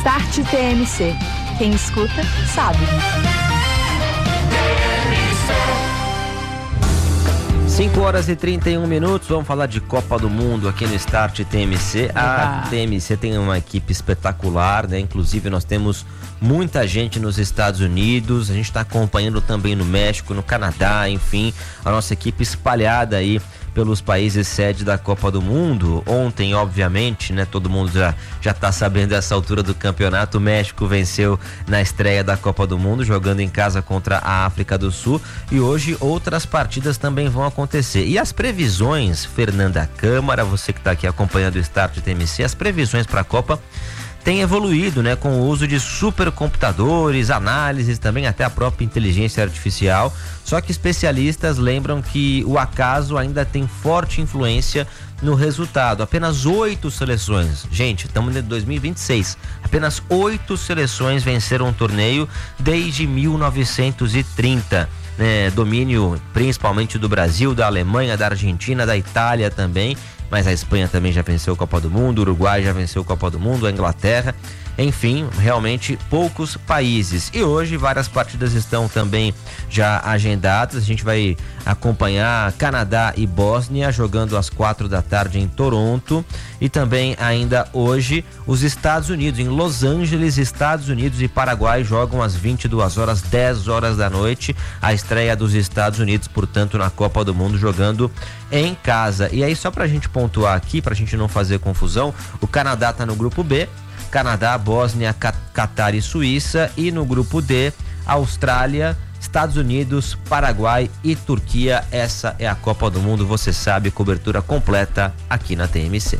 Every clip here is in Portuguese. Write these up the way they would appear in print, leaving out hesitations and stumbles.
Start TMC. Quem escuta, sabe. 5h31, vamos falar de Copa do Mundo aqui no Start TMC. A TMC tem uma equipe espetacular, né? Inclusive nós temos muita gente nos Estados Unidos, a gente está acompanhando também no México, no Canadá, enfim, a nossa equipe espalhada aí pelos países sede da Copa do Mundo. Ontem, obviamente, né, todo mundo já tá sabendo dessa altura do campeonato, o México venceu na estreia da Copa do Mundo, jogando em casa contra a África do Sul, e hoje outras partidas também vão acontecer. E as previsões, Fernanda Câmara, você que está aqui acompanhando o Start TMC, as previsões para a Copa tem evoluído, né, com o uso de supercomputadores, análises, também até a própria inteligência artificial. Só que especialistas lembram que o acaso ainda tem forte influência no resultado. Apenas 8 seleções, gente, estamos em 2026, apenas 8 seleções venceram o torneio desde 1930. Domínio principalmente do Brasil, da Alemanha, da Argentina, da Itália também, mas a Espanha também já venceu a Copa do Mundo, o Uruguai já venceu a Copa do Mundo, a Inglaterra, enfim, realmente poucos países. E hoje várias partidas estão também já agendadas. A gente vai acompanhar Canadá e Bósnia jogando às 4h em Toronto, e também ainda hoje os Estados Unidos, em Los Angeles, Estados Unidos e Paraguai jogam às 22h, 10h, a estreia dos Estados Unidos, portanto, na Copa do Mundo, jogando em casa. E aí, só pra gente pontuar aqui, pra gente não fazer confusão, o Canadá tá no grupo B, Canadá, Bósnia, Catar e Suíça, e no grupo D, Austrália, Estados Unidos, Paraguai e Turquia. Essa é a Copa do Mundo, você sabe, cobertura completa aqui na TMC.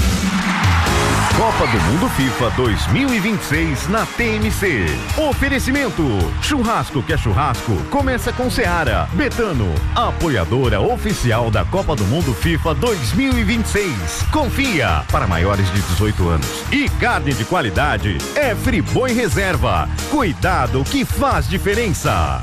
Copa do Mundo FIFA 2026 na TMC. Oferecimento: churrasco que é churrasco, começa com Seara. Betano, apoiadora oficial da Copa do Mundo FIFA 2026. Confia, para maiores de 18 anos. E carne de qualidade é Friboi Reserva. Cuidado que faz diferença.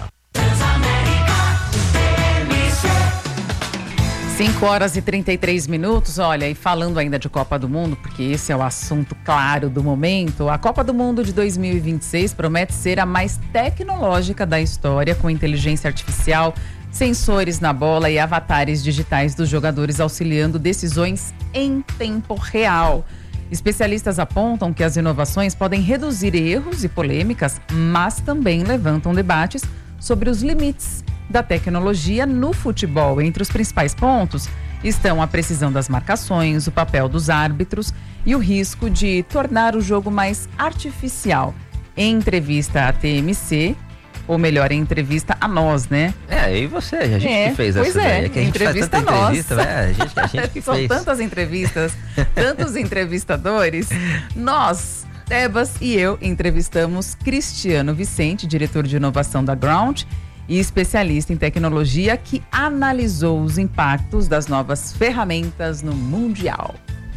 5h33. Olha, e falando ainda de Copa do Mundo, porque esse é o assunto claro do momento, a Copa do Mundo de 2026 promete ser a mais tecnológica da história, com inteligência artificial, sensores na bola e avatares digitais dos jogadores auxiliando decisões em tempo real. Especialistas apontam que as inovações podem reduzir erros e polêmicas, mas também levantam debates sobre os limites da tecnologia no futebol. Entre os principais pontos estão a precisão das marcações, o papel dos árbitros e o risco de tornar o jogo mais artificial. Em entrevista à TMC, ou melhor, em entrevista a nós, né? E você, a gente que fez essa daí. Que a gente entrevista faz tanta a entrevista, a gente que São fez. tantas entrevistas, tantos entrevistadores. Nós, Tebas e eu, entrevistamos Cristiano Vicente, diretor de inovação da Ground e especialista em tecnologia, que analisou os impactos das novas ferramentas no Mundial.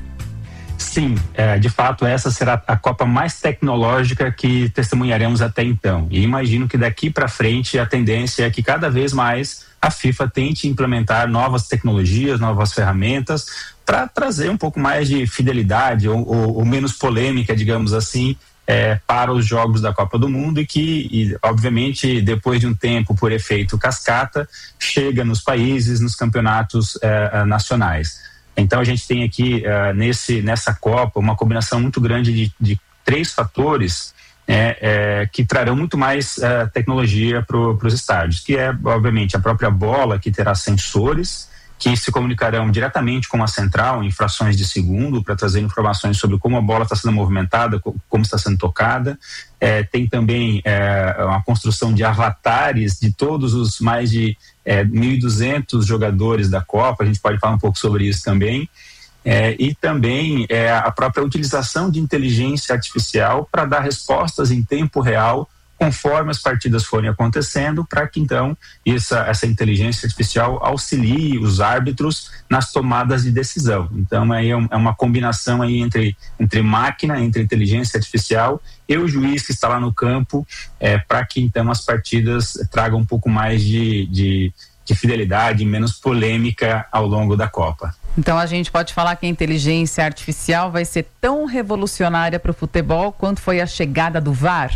Sim, de fato essa será a Copa mais tecnológica que testemunharemos até então. E imagino que daqui para frente a tendência é que cada vez mais a FIFA tente implementar novas tecnologias, novas ferramentas, para trazer um pouco mais de fidelidade ou menos polêmica, digamos assim, para os jogos da Copa do Mundo, e obviamente depois de um tempo, por efeito cascata, chega nos países, nos campeonatos nacionais. Então a gente tem aqui nessa Copa uma combinação muito grande de 3 fatores que trarão muito mais tecnologia para os estádios, que é obviamente a própria bola, que terá sensores que se comunicarão diretamente com a central em frações de segundo para trazer informações sobre como a bola está sendo movimentada, como está sendo tocada. Tem também uma construção de avatares de todos os mais de 1.200 jogadores da Copa, a gente pode falar um pouco sobre isso também. E também a própria utilização de inteligência artificial para dar respostas em tempo real conforme as partidas forem acontecendo, para que então essa inteligência artificial auxilie os árbitros nas tomadas de decisão. Então aí é uma combinação aí entre máquina, entre inteligência artificial e o juiz que está lá no campo, para que então as partidas tragam um pouco mais de de fidelidade, menos polêmica ao longo da Copa. Então a gente pode falar que a inteligência artificial vai ser tão revolucionária para o futebol quanto foi a chegada do VAR?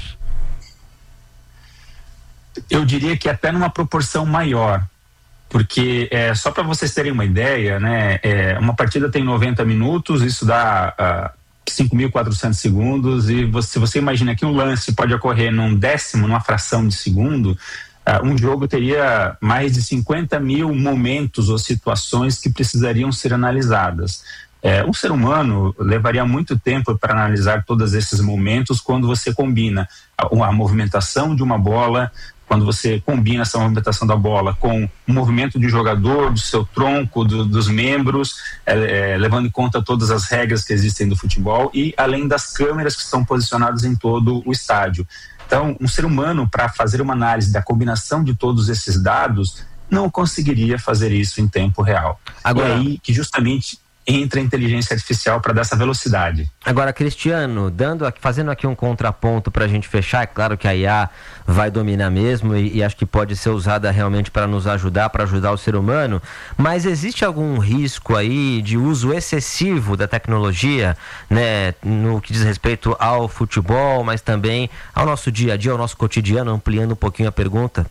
Eu diria que até numa proporção maior, porque só para vocês terem uma ideia, né, uma partida tem 90 minutos, isso dá 5.400 segundos, e se você imagina que um lance pode ocorrer num décimo, numa fração de segundo, um jogo teria mais de 50 mil momentos ou situações que precisariam ser analisadas. Um ser humano levaria muito tempo para analisar todos esses momentos quando você combina a movimentação de uma bola, quando você combina essa movimentação da bola com o movimento de jogador, do seu tronco, dos membros, levando em conta todas as regras que existem do futebol e além das câmeras que estão posicionadas em todo o estádio. Então, um ser humano, para fazer uma análise da combinação de todos esses dados, não conseguiria fazer isso em tempo real. Agora, e aí que justamente entra a inteligência artificial para dar essa velocidade. Agora, Cristiano, fazendo aqui um contraponto para a gente fechar, é claro que a IA vai dominar mesmo e acho que pode ser usada realmente para nos ajudar, para ajudar o ser humano, mas existe algum risco aí de uso excessivo da tecnologia, né, no que diz respeito ao futebol, mas também ao nosso dia a dia, ao nosso cotidiano, ampliando um pouquinho a pergunta?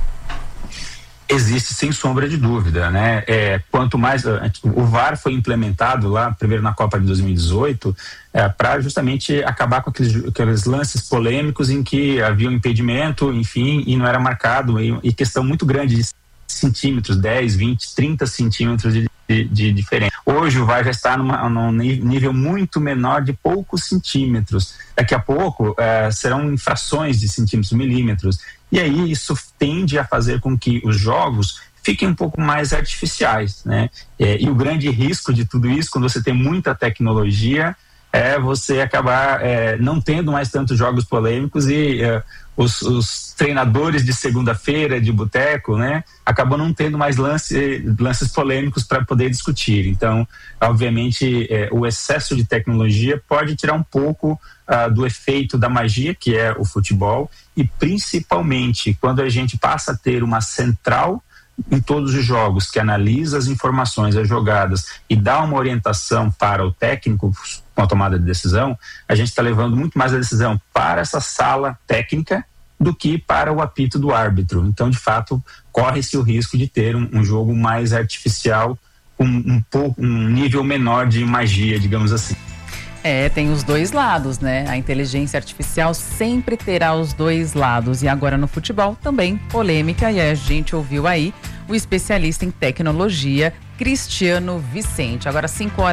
Existe, sem sombra de dúvida, né? Quanto mais o VAR foi implementado lá, primeiro na Copa de 2018, para justamente acabar com aqueles lances polêmicos em que havia um impedimento, enfim, e não era marcado, e questão muito grande de centímetros, 10, 20, 30 centímetros de diferença. Hoje o VAR já está num nível muito menor de poucos centímetros. Daqui a pouco serão infrações de centímetros, milímetros. E aí isso tende a fazer com que os jogos fiquem um pouco mais artificiais, né? E o grande risco de tudo isso, quando você tem muita tecnologia, é você acabar não tendo mais tantos jogos polêmicos e os treinadores de segunda-feira, de boteco, né, acabam não tendo mais lances polêmicos para poder discutir. Então, obviamente, o excesso de tecnologia pode tirar um pouco do efeito da magia, que é o futebol, e principalmente quando a gente passa a ter uma central em todos os jogos que analisa as informações, as jogadas e dá uma orientação para o técnico com a tomada de decisão, a gente está levando muito mais a decisão para essa sala técnica do que para o apito do árbitro. Então, de fato, corre-se o risco de ter um jogo mais artificial, com um nível menor de magia, digamos assim. Tem os dois lados, né? A inteligência artificial sempre terá os dois lados. E agora no futebol também polêmica. E a gente ouviu aí o especialista em tecnologia, Cristiano Vicente. Agora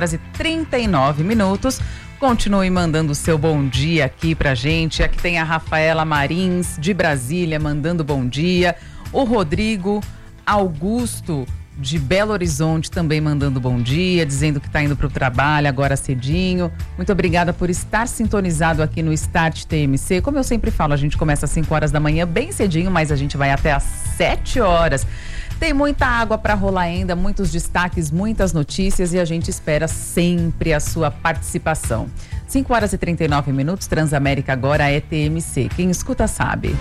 5h39. Continue mandando o seu bom dia aqui pra gente. Aqui tem a Rafaela Marins, de Brasília, mandando bom dia. O Rodrigo Augusto, de Belo Horizonte, também mandando bom dia, dizendo que está indo para o trabalho agora cedinho. Muito obrigada por estar sintonizado aqui no Start TMC. Como eu sempre falo, a gente começa às 5h bem cedinho, mas a gente vai até às 7h. Tem muita água para rolar ainda, muitos destaques, muitas notícias e a gente espera sempre a sua participação. 5h39, Transamérica agora é TMC. Quem escuta sabe.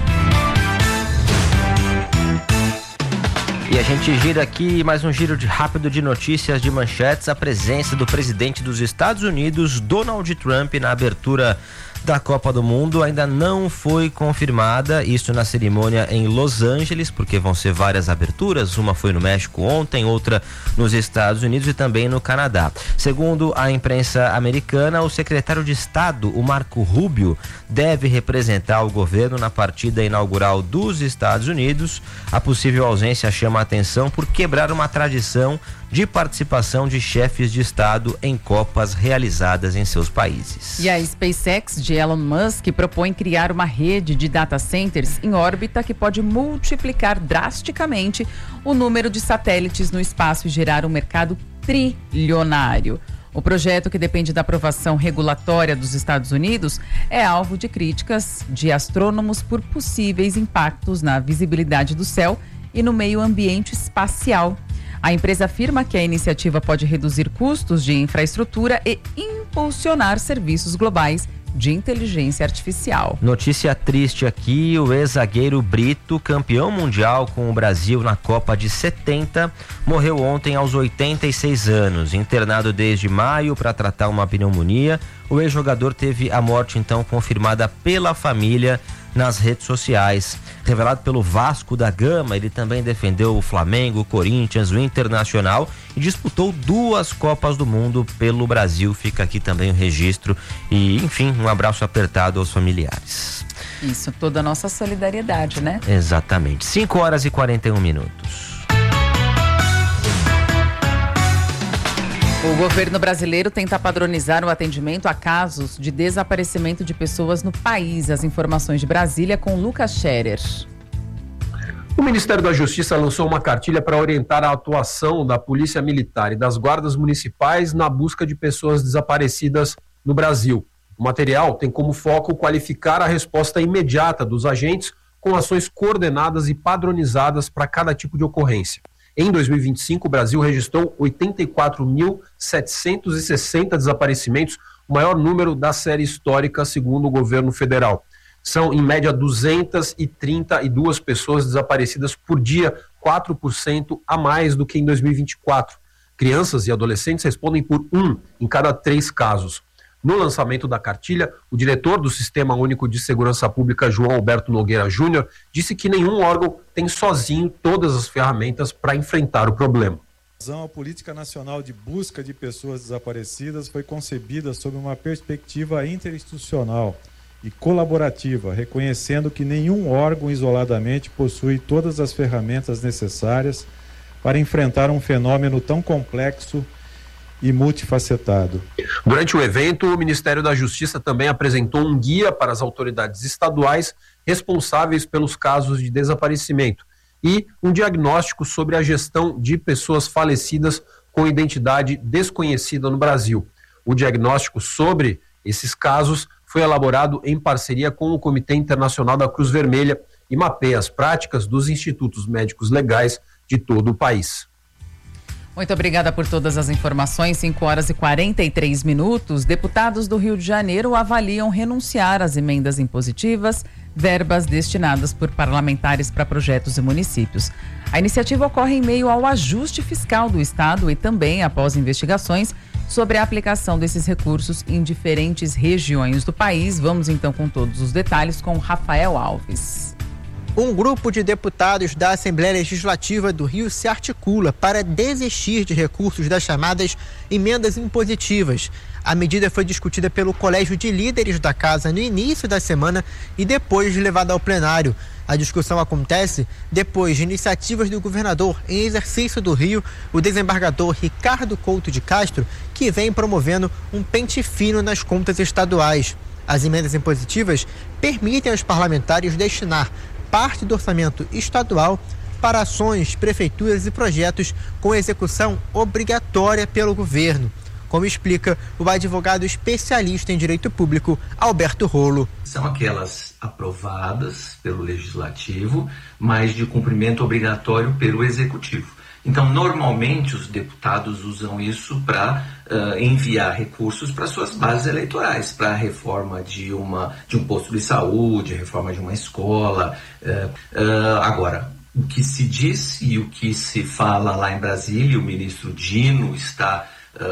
E a gente gira aqui mais um giro rápido de notícias, de manchetes. A presença do presidente dos Estados Unidos, Donald Trump, na abertura da Copa do Mundo ainda não foi confirmada, isso na cerimônia em Los Angeles, porque vão ser várias aberturas, uma foi no México ontem, outra nos Estados Unidos e também no Canadá. Segundo a imprensa americana, o secretário de Estado, o Marco Rubio, deve representar o governo na partida inaugural dos Estados Unidos. A possível ausência chama a atenção por quebrar uma tradição de participação de chefes de Estado em Copas realizadas em seus países. E a SpaceX de Elon Musk propõe criar uma rede de data centers em órbita que pode multiplicar drasticamente o número de satélites no espaço e gerar um mercado trilionário. O projeto, que depende da aprovação regulatória dos Estados Unidos, é alvo de críticas de astrônomos por possíveis impactos na visibilidade do céu e no meio ambiente espacial. A empresa afirma que a iniciativa pode reduzir custos de infraestrutura e impulsionar serviços globais de inteligência artificial. Notícia triste aqui, o ex-zagueiro Brito, campeão mundial com o Brasil na Copa de 70, morreu ontem aos 86 anos. Internado desde maio para tratar uma pneumonia, o ex-jogador teve a morte então confirmada pela família nas redes sociais. Revelado pelo Vasco da Gama, ele também defendeu o Flamengo, o Corinthians, o Internacional e disputou 2 Copas do Mundo pelo Brasil. Fica aqui também o registro e, enfim, um abraço apertado aos familiares. Isso, toda a nossa solidariedade, né? Exatamente. 5h41. O governo brasileiro tenta padronizar o atendimento a casos de desaparecimento de pessoas no país. As informações de Brasília com Lucas Scherer. O Ministério da Justiça lançou uma cartilha para orientar a atuação da Polícia Militar e das guardas municipais na busca de pessoas desaparecidas no Brasil. O material tem como foco qualificar a resposta imediata dos agentes com ações coordenadas e padronizadas para cada tipo de ocorrência. Em 2025, o Brasil registrou 84.760 desaparecimentos, o maior número da série histórica, segundo o governo federal. São, em média, 232 pessoas desaparecidas por dia, 4% a mais do que em 2024. Crianças e adolescentes respondem por 1 em cada 3 casos. No lançamento da cartilha, o diretor do Sistema Único de Segurança Pública, João Alberto Nogueira Júnior, disse que nenhum órgão tem sozinho todas as ferramentas para enfrentar o problema. A Política Nacional de Busca de Pessoas Desaparecidas foi concebida sob uma perspectiva interinstitucional e colaborativa, reconhecendo que nenhum órgão isoladamente possui todas as ferramentas necessárias para enfrentar um fenômeno tão complexo e multifacetado. Durante o evento, o Ministério da Justiça também apresentou um guia para as autoridades estaduais responsáveis pelos casos de desaparecimento e um diagnóstico sobre a gestão de pessoas falecidas com identidade desconhecida no Brasil. O diagnóstico sobre esses casos foi elaborado em parceria com o Comitê Internacional da Cruz Vermelha e mapeia as práticas dos institutos médicos legais de todo o país. Muito obrigada por todas as informações. 5h43. Deputados do Rio de Janeiro avaliam renunciar às emendas impositivas, verbas destinadas por parlamentares para projetos e municípios. A iniciativa ocorre em meio ao ajuste fiscal do Estado e também após investigações sobre a aplicação desses recursos em diferentes regiões do país. Vamos então com todos os detalhes com Rafael Alves. Um grupo de deputados da Assembleia Legislativa do Rio se articula para desistir de recursos das chamadas emendas impositivas. A medida foi discutida pelo Colégio de Líderes da Casa no início da semana e depois levada ao plenário. A discussão acontece depois de iniciativas do governador em exercício do Rio, o desembargador Ricardo Couto de Castro, que vem promovendo um pente fino nas contas estaduais. As emendas impositivas permitem aos parlamentares destinar parte do orçamento estadual para ações, prefeituras e projetos com execução obrigatória pelo governo, como explica o advogado especialista em direito público, Alberto Rolo. São aquelas aprovadas pelo Legislativo, mas de cumprimento obrigatório pelo Executivo. Então, normalmente, os deputados usam isso para enviar recursos para suas bases eleitorais, para a reforma de um posto de saúde, reforma de uma escola. Agora, o que se diz e o que se fala lá em Brasília, o ministro Dino está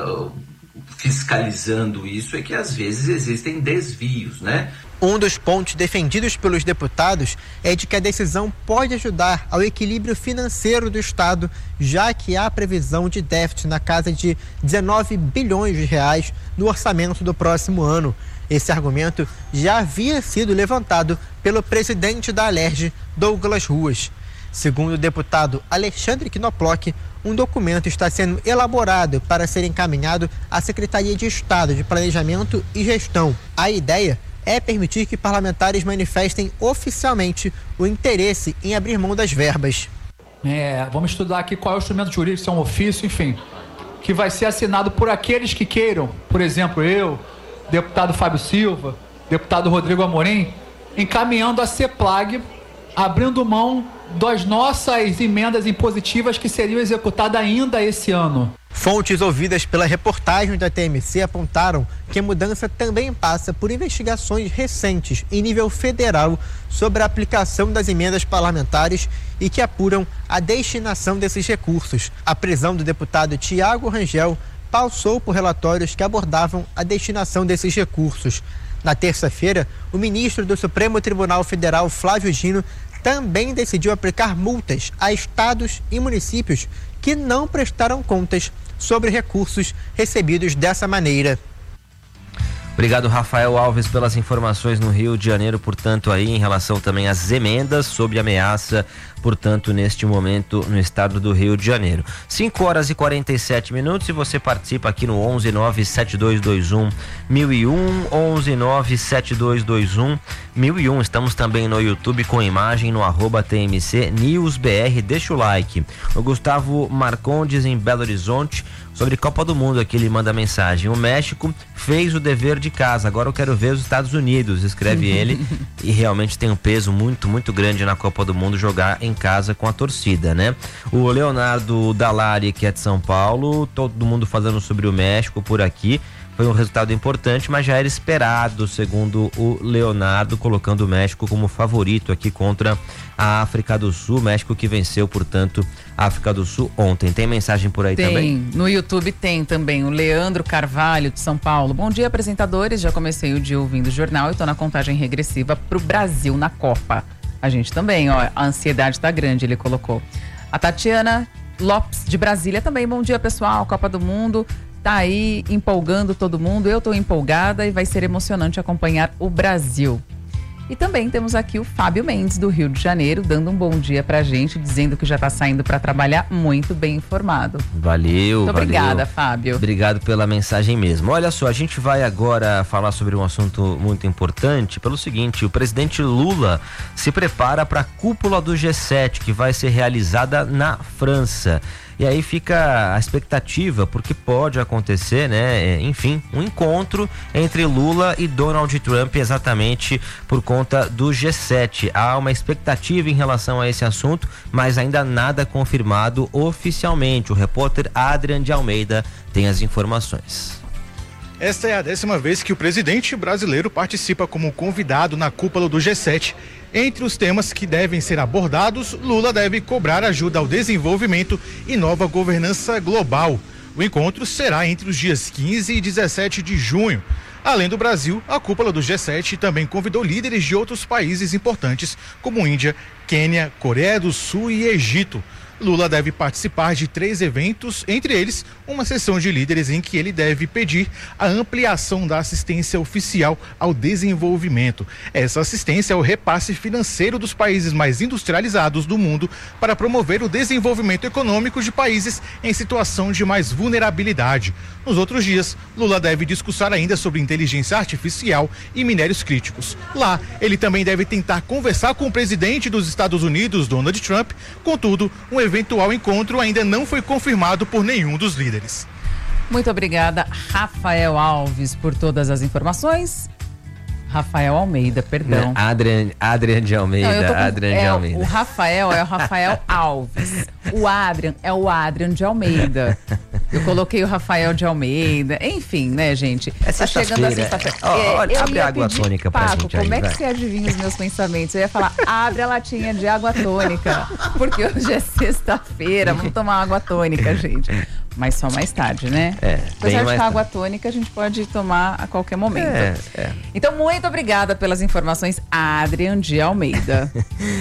fiscalizando isso, é que às vezes existem desvios, né? Um dos pontos defendidos pelos deputados é de que a decisão pode ajudar ao equilíbrio financeiro do Estado, já que há previsão de déficit na casa de 19 bilhões de reais no orçamento do próximo ano. Esse argumento já havia sido levantado pelo presidente da Alerj, Douglas Ruas. Segundo o deputado Alexandre Knoploch, um documento está sendo elaborado para ser encaminhado à Secretaria de Estado de Planejamento e Gestão. A ideia é permitir que parlamentares manifestem oficialmente o interesse em abrir mão das verbas. Vamos estudar aqui qual é o instrumento jurídico, se é um ofício, enfim, que vai ser assinado por aqueles que queiram, por exemplo, eu, deputado Fábio Silva, deputado Rodrigo Amorim, encaminhando a CEPLAG, abrindo mão das nossas emendas impositivas que seriam executadas ainda esse ano. Fontes ouvidas pela reportagem da TMC apontaram que a mudança também passa por investigações recentes em nível federal sobre a aplicação das emendas parlamentares e que apuram a destinação desses recursos. A prisão do deputado Tiago Rangel passou por relatórios que abordavam a destinação desses recursos. Na terça-feira, o ministro do Supremo Tribunal Federal, Flávio Dino, também decidiu aplicar multas a estados e municípios que não prestaram contas sobre recursos recebidos dessa maneira. Obrigado, Rafael Alves, pelas informações no Rio de Janeiro, portanto, aí em relação também às emendas sobre ameaça, portanto, neste momento no estado do Rio de Janeiro. 5h47 e você participa aqui no 1197221 1001, 1197221 1001. Estamos também no YouTube com imagem no @TMC NewsBR. Deixa o like. O Gustavo Marcondes em Belo Horizonte, sobre Copa do Mundo aqui, ele manda mensagem: o México fez o dever de casa, agora eu quero ver os Estados Unidos, escreve ele, e realmente tem um peso muito, muito grande na Copa do Mundo jogar em casa com a torcida, né? O Leonardo Dalari, que é de São Paulo, todo mundo falando sobre o México por aqui. Foi um resultado importante, mas já era esperado, segundo o Leonardo, colocando o México como favorito aqui contra a África do Sul. México que venceu, portanto, a África do Sul ontem. Tem mensagem por aí também? No YouTube tem também o Leandro Carvalho, de São Paulo. Bom dia, apresentadores. Já comecei o dia ouvindo o jornal e tô na contagem regressiva pro Brasil na Copa. A gente também, ó, a ansiedade tá grande, ele colocou. A Tatiana Lopes, de Brasília, também. Bom dia, pessoal. Copa do Mundo tá aí empolgando todo mundo. Eu tô empolgada e vai ser emocionante acompanhar o Brasil. E também temos aqui o Fábio Mendes, do Rio de Janeiro, dando um bom dia pra gente, dizendo que já tá saindo para trabalhar muito bem informado. Valeu, muito obrigada, Fábio. Obrigado pela mensagem mesmo. Olha só, a gente vai agora falar sobre um assunto muito importante, pelo seguinte: o presidente Lula se prepara para a cúpula do G7, que vai ser realizada na França. E aí fica a expectativa, porque pode acontecer, né? Enfim, um encontro entre Lula e Donald Trump, exatamente por conta do G7. Há uma expectativa em relação a esse assunto, mas ainda nada confirmado oficialmente. O repórter Adrian de Almeida tem as informações. Esta é a 10ª vez que o presidente brasileiro participa como convidado na cúpula do G7. Entre os temas que devem ser abordados, Lula deve cobrar ajuda ao desenvolvimento e nova governança global. O encontro será entre os dias 15 e 17 de junho. Além do Brasil, a cúpula do G7 também convidou líderes de outros países importantes, como Índia, Quênia, Coreia do Sul e Egito. Lula deve participar de 3 eventos, entre eles uma sessão de líderes em que ele deve pedir a ampliação da assistência oficial ao desenvolvimento. Essa assistência é o repasse financeiro dos países mais industrializados do mundo para promover o desenvolvimento econômico de países em situação de mais vulnerabilidade. Nos outros dias, Lula deve discursar ainda sobre inteligência artificial e minérios críticos. Lá, ele também deve tentar conversar com o presidente dos Estados Unidos, Donald Trump. Contudo, um eventual encontro ainda não foi confirmado por nenhum dos líderes. Muito obrigada, Rafael Alves, por todas as informações. Rafael Almeida, perdão. Adrian de Almeida. Não, Adrian de Almeida. O Rafael é o Rafael Alves. O Adrian é o Adrian de Almeida. Eu coloquei o Rafael de Almeida. Enfim, né, gente? Tá chegando a sexta-feira. Olha, abre a água tônica pra gente aí, como é que você adivinha os meus pensamentos? Eu ia falar, abre a latinha de água tônica. Porque hoje é sexta-feira, vamos tomar água tônica, gente. Mas só mais tarde, né? Apesar de água tônica, a gente pode tomar a qualquer momento. Então, muito obrigada pelas informações, Adrian de Almeida.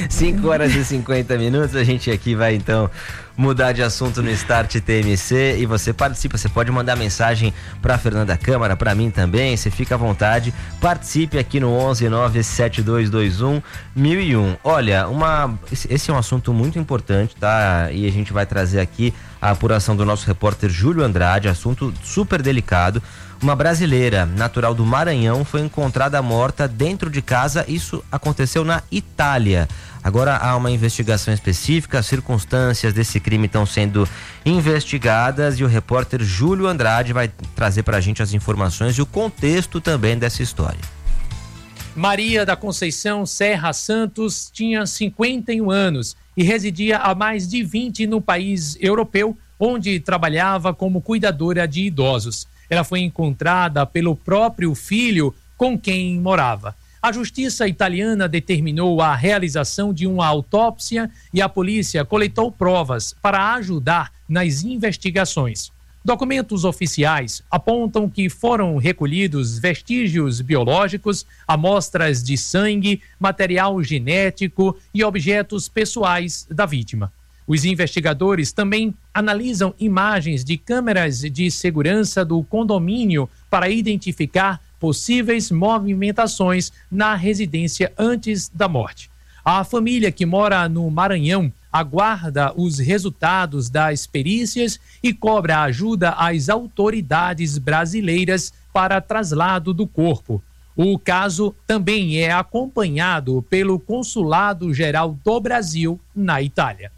5h50, a gente aqui vai então mudar de assunto no Start TMC e você participa, você pode mandar mensagem para Fernanda Câmara, para mim também, você fica à vontade, participe aqui no 1197221 1001. Olha, esse é um assunto muito importante, tá? E a gente vai trazer aqui a apuração do nosso repórter Júlio Andrade, assunto super delicado. Uma brasileira natural do Maranhão foi encontrada morta dentro de casa, isso aconteceu na Itália. Agora há uma investigação específica, as circunstâncias desse crime estão sendo investigadas e o repórter Júlio Andrade vai trazer pra gente as informações e o contexto também dessa história. Maria da Conceição Serra Santos tinha 51 anos e residia há mais de 20 no país europeu, onde trabalhava como cuidadora de idosos. Ela foi encontrada pelo próprio filho com quem morava. A justiça italiana determinou a realização de uma autópsia e a polícia coletou provas para ajudar nas investigações. Documentos oficiais apontam que foram recolhidos vestígios biológicos, amostras de sangue, material genético e objetos pessoais da vítima. Os investigadores também analisam imagens de câmeras de segurança do condomínio para identificar possíveis movimentações na residência antes da morte. A família que mora no Maranhão aguarda os resultados das perícias e cobra ajuda às autoridades brasileiras para traslado do corpo. O caso também é acompanhado pelo Consulado-Geral do Brasil na Itália.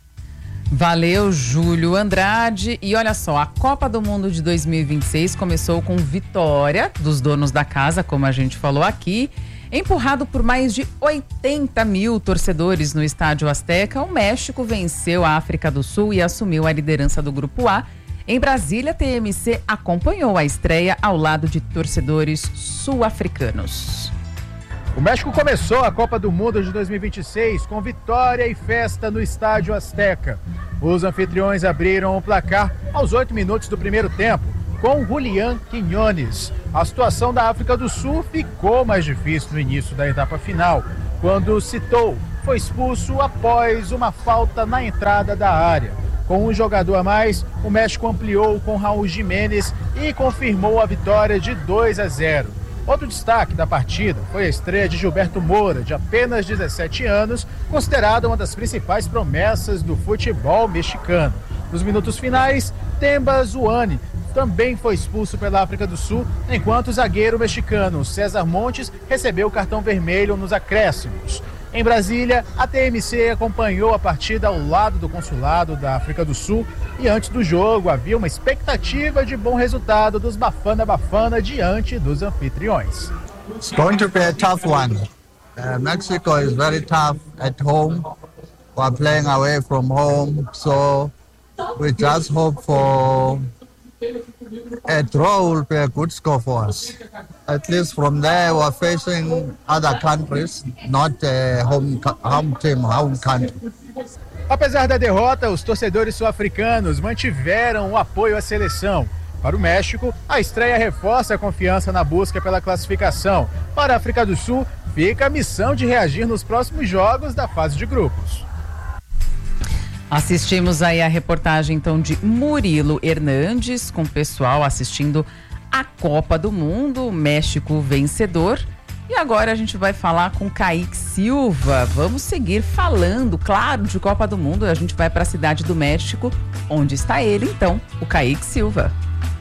Valeu, Júlio Andrade. E olha só, a Copa do Mundo de 2026 começou com vitória dos donos da casa, como a gente falou aqui. Empurrado por mais de 80 mil torcedores no Estádio Azteca, o México venceu a África do Sul e assumiu a liderança do Grupo A. Em Brasília, a TMC acompanhou a estreia ao lado de torcedores sul-africanos. O México começou a Copa do Mundo de 2026 com vitória e festa no Estádio Azteca. Os anfitriões abriram o placar aos 8 minutos do primeiro tempo, com Julián Quiñones. A situação da África do Sul ficou mais difícil no início da etapa final, quando Citou foi expulso após uma falta na entrada da área. Com um jogador a mais, o México ampliou com Raul Jiménez e confirmou a vitória de 2-0. Outro destaque da partida foi a estreia de Gilberto Moura, de apenas 17 anos, considerado uma das principais promessas do futebol mexicano. Nos minutos finais, Temba Zuani também foi expulso pela África do Sul, enquanto o zagueiro mexicano César Montes recebeu o cartão vermelho nos acréscimos. Em Brasília, a TMC acompanhou a partida ao lado do consulado da África do Sul e antes do jogo havia uma expectativa de bom resultado dos Bafana Bafana diante dos anfitriões. It's going to be a tough one. Mexico is very tough at home. We're playing away from home, so we just hope for a draw will be a good score for us. At least from there, we're facing other countries, not a home team, home country. Apesar da derrota, os torcedores sul-africanos mantiveram o apoio à seleção. Para o México, a estreia reforça a confiança na busca pela classificação. Para a África do Sul, fica a missão de reagir nos próximos jogos da fase de grupos. Assistimos aí a reportagem então de Murilo Hernandes com o pessoal assistindo a Copa do Mundo, México vencedor. E agora a gente vai falar com Kaique Silva. Vamos seguir falando, claro, de Copa do Mundo. A gente vai para a cidade do México, onde está ele então, o Kaique Silva.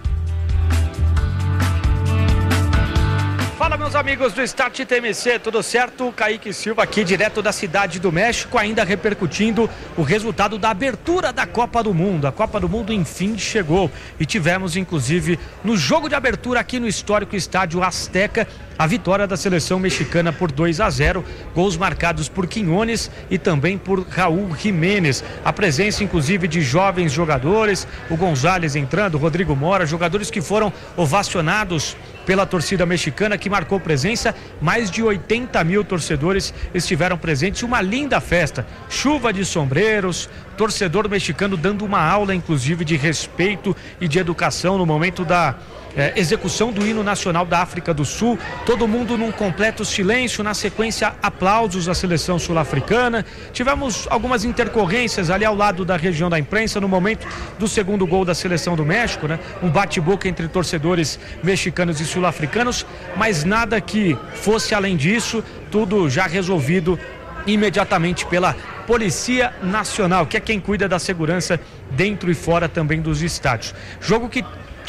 Fala, meus amigos do Start TMC, tudo certo? Kaique Silva aqui, direto da cidade do México, ainda repercutindo o resultado da abertura da Copa do Mundo. A Copa do Mundo, enfim, chegou e tivemos, inclusive, no jogo de abertura aqui no histórico Estádio Azteca, a vitória da seleção mexicana por 2-0, gols marcados por Quiñones e também por Raul Jiménez. A presença, inclusive, de jovens jogadores, o González entrando, o Rodrigo Mora, jogadores que foram ovacionados pela torcida mexicana, que marcou presença. Mais de 80 mil torcedores estiveram presentes, uma linda festa, chuva de sombreros, torcedor mexicano dando uma aula, inclusive, de respeito e de educação no momento da execução do hino nacional da África do Sul. Todo mundo num completo silêncio, na sequência aplausos à seleção sul-africana. Tivemos algumas intercorrências ali ao lado da região da imprensa no momento do segundo gol da seleção do México, né? Um bate-boca entre torcedores mexicanos e sul-africanos, mas nada que fosse além disso, tudo já resolvido imediatamente pela Polícia Nacional, que é quem cuida da segurança dentro e fora também dos estádios. Jogo que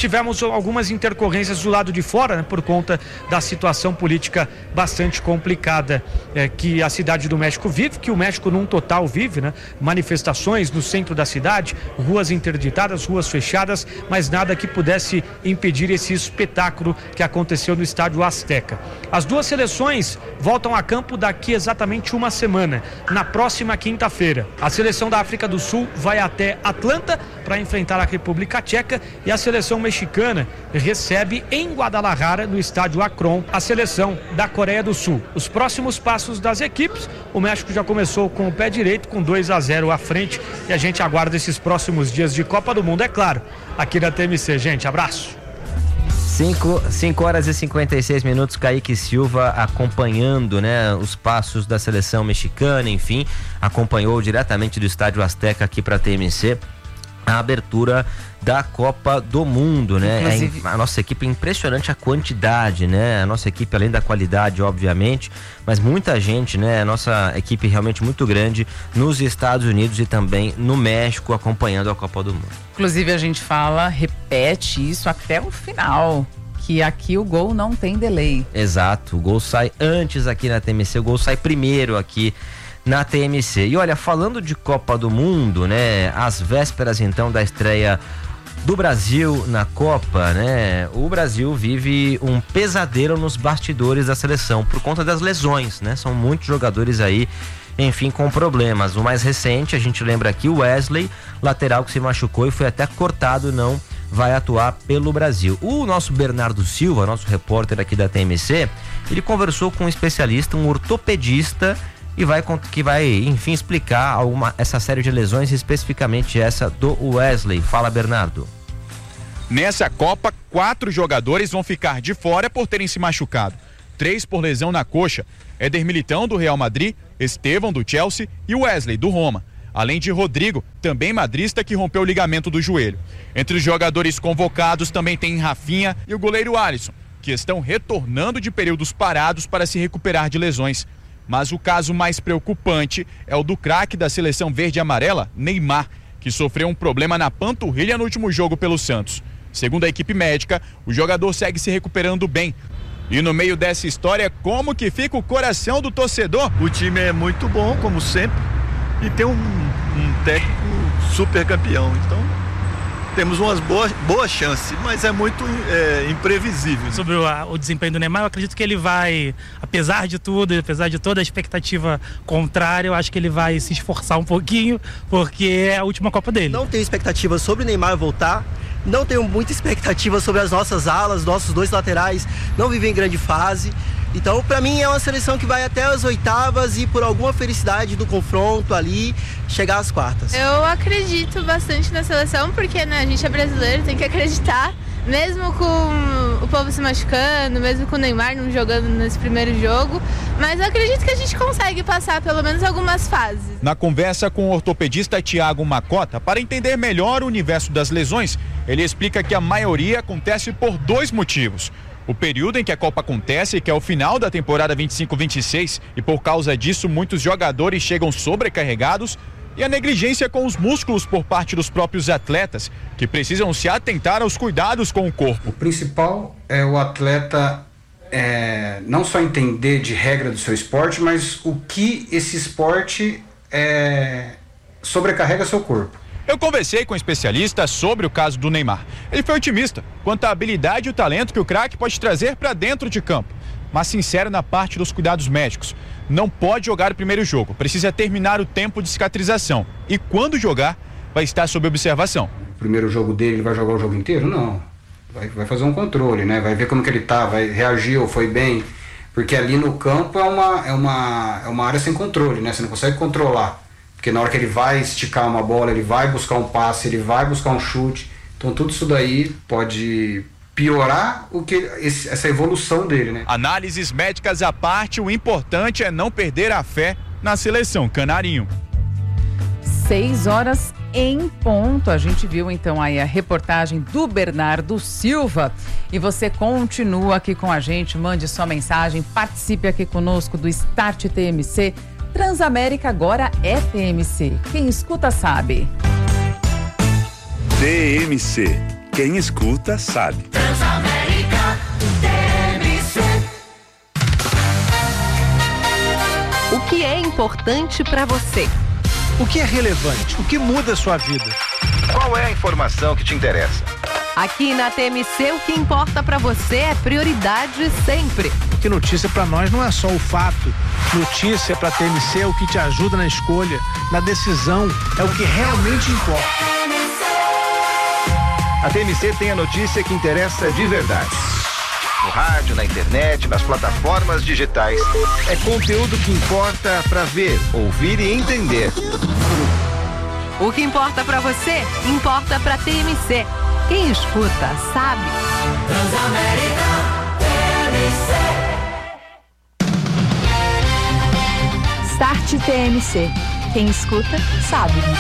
tivemos algumas intercorrências do lado de fora, né, por conta da situação política bastante complicada que a cidade do México vive, que o México num total vive, né? Manifestações no centro da cidade, ruas interditadas, ruas fechadas, mas nada que pudesse impedir esse espetáculo que aconteceu no Estádio Azteca. As duas seleções voltam a campo daqui exatamente uma semana, na próxima quinta-feira. A seleção da África do Sul vai até Atlanta para enfrentar a República Tcheca e a seleção mexicana recebe em Guadalajara, no estádio Akron, a seleção da Coreia do Sul. Os próximos passos das equipes, o México já começou com o pé direito, com 2-0 à frente, e a gente aguarda esses próximos dias de Copa do Mundo, é claro, aqui da TMC. Gente, abraço. 5 horas e 56 minutos, Kaique Silva acompanhando, né, os passos da seleção mexicana, enfim, acompanhou diretamente do Estádio Azteca aqui para a TMC a abertura da Copa do Mundo, né? A nossa equipe é impressionante, a quantidade, né? A nossa equipe, além da qualidade, obviamente, mas muita gente, né? A nossa equipe realmente muito grande nos Estados Unidos e também no México acompanhando a Copa do Mundo. Inclusive a gente repete isso até o final, que aqui o gol não tem delay. Exato, o gol sai antes aqui na TMC, o gol sai primeiro aqui na TMC. E olha, falando de Copa do Mundo, né? Às vésperas então da estreia do Brasil na Copa, né? O Brasil vive um pesadelo nos bastidores da seleção por conta das lesões, né? São muitos jogadores aí, enfim, com problemas. O mais recente, a gente lembra aqui, o Wesley, lateral que se machucou e foi até cortado, não vai atuar pelo Brasil. O nosso Bernardo Silva, nosso repórter aqui da TMC, ele conversou com um especialista, um ortopedista, que vai, enfim, explicar essa série de lesões, especificamente essa do Wesley. Fala, Bernardo. Nessa Copa, 4 jogadores vão ficar de fora por terem se machucado. 3 por lesão na coxa: Éder Militão, do Real Madrid, Estevão, do Chelsea, e Wesley, do Roma. Além de Rodrigo, também madrista, que rompeu o ligamento do joelho. Entre os jogadores convocados também tem Rafinha e o goleiro Alisson, que estão retornando de períodos parados para se recuperar de lesões. Mas o caso mais preocupante é o do craque da seleção verde e amarela, Neymar, que sofreu um problema na panturrilha no último jogo pelo Santos. Segundo a equipe médica, o jogador segue se recuperando bem. E no meio dessa história, como que fica o coração do torcedor? O time é muito bom, como sempre, e tem um técnico super campeão. Então, temos umas boas chances, mas é muito imprevisível. Sobre o desempenho do Neymar, eu acredito que ele vai, apesar de tudo, apesar de toda a expectativa contrária, eu acho que ele vai se esforçar um pouquinho, porque é a última Copa dele. Não tenho expectativa sobre o Neymar voltar, não tenho muita expectativa sobre as nossas alas, nossos 2 laterais não vivem em grande fase. Então, para mim, é uma seleção que vai até as oitavas e, por alguma felicidade do confronto ali, chegar às quartas. Eu acredito bastante na seleção, porque, né, a gente é brasileiro, tem que acreditar. Mesmo com o povo se machucando, mesmo com o Neymar não jogando nesse primeiro jogo. Mas eu acredito que a gente consegue passar pelo menos algumas fases. Na conversa com o ortopedista Thiago Macota, para entender melhor o universo das lesões, ele explica que a maioria acontece por 2 motivos. O período em que a Copa acontece, que é o final da temporada 25-26, e por causa disso muitos jogadores chegam sobrecarregados, e a negligência com os músculos por parte dos próprios atletas, que precisam se atentar aos cuidados com o corpo. O principal é o atleta não só entender de regra do seu esporte, mas o que esse esporte sobrecarrega seu corpo. Eu conversei com um especialista sobre o caso do Neymar. Ele foi otimista quanto à habilidade e o talento que o craque pode trazer para dentro de campo, mas sincero na parte dos cuidados médicos. Não pode jogar o primeiro jogo, precisa terminar o tempo de cicatrização. E quando jogar, vai estar sob observação. O primeiro jogo dele, ele vai jogar o jogo inteiro? Não. Vai fazer um controle, né? Vai ver como que ele tá, vai reagiu, foi bem. Porque ali no campo é uma área sem controle, né? Você não consegue controlar. Porque na hora que ele vai esticar uma bola, ele vai buscar um passe, ele vai buscar um chute. Então tudo isso daí pode piorar essa evolução dele, né? Análises médicas à parte, o importante é não perder a fé na seleção canarinho. 6 horas em ponto. A gente viu então aí a reportagem do Bernardo Silva. E você continua aqui com a gente, mande sua mensagem, participe aqui conosco do Start TMC. Transamérica agora é TMC. Quem escuta sabe. TMC, Quem escuta sabe. Transamérica TMC. O que é importante para você? O que é relevante? O que muda a sua vida? Qual é a informação que te interessa? Aqui na TMC, o que importa para você é prioridade sempre. Porque notícia para nós não é só o fato. Notícia para a TMC é o que te ajuda na escolha, na decisão, é o que realmente importa. A TMC tem a notícia que interessa de verdade. No rádio, na internet, nas plataformas digitais. É conteúdo que importa para ver, ouvir e entender. O que importa para você, importa para TMC. Quem escuta, sabe. Transamérica TMC. Start TMC. Quem escuta, sabe.